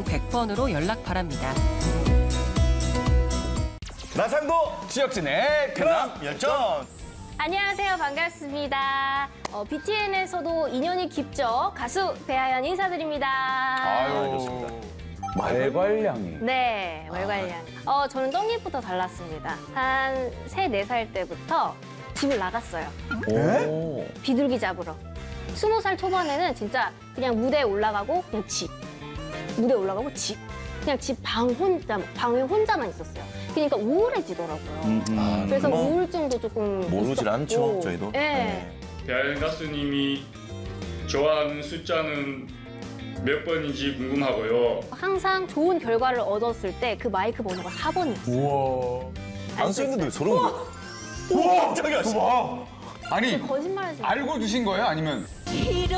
100번으로 연락 바랍니다. 나상도 지역진의 근황 열전. 안녕하세요. 반갑습니다. BTN에서도 인연이 깊죠. 가수 배아연 인사드립니다. 아유, 좋습니다. 말괄량이. 네, 말괄량. 저는 떡잎부터 달랐습니다. 한 3, 4살 때부터 집을 나갔어요. 오. 비둘기 잡으러. 20살 초반에는 진짜 그냥 무대에 올라가고 그냥 집. 무대에 올라가고 집. 그냥 집 방에 혼자만 있었어요. 그러니까 우울해지더라고요. 그래서 우울증도 조금 모르질 있었고. 않죠, 저희도. 네. 배아연 가수님이 좋아하는 숫자는 몇 번인지 궁금하고요. 항상 좋은 결과를 얻었을 때 그 마이크 번호가 4번이었어요. 우와. 안 써있는데 소름. 우와, 깜짝이야. 와. 아니, 거짓말하지 마. 알고 주신 거예요? 아니면?